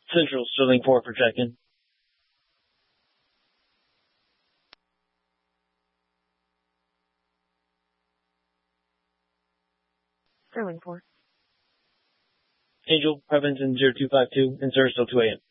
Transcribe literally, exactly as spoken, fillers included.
Central, Sterling four for check-in. Sterling four. Angel, Prevention zero two five two, and Sir, still two A M.